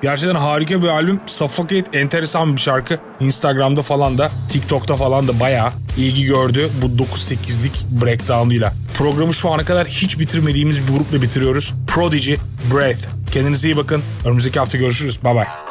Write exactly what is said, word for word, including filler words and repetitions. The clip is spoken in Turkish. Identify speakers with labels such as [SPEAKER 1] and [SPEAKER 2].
[SPEAKER 1] Gerçekten harika bir albüm. Suffocate enteresan bir şarkı. Instagram'da falan da, TikTok'ta falan da bayağı ilgi gördü bu dokuz sekizlik breakdown'uyla. Programı şu ana kadar hiç bitirmediğimiz bir grupla bitiriyoruz. Prodigy, Breath. Kendinize iyi bakın. Önümüzdeki hafta görüşürüz. Bye bye.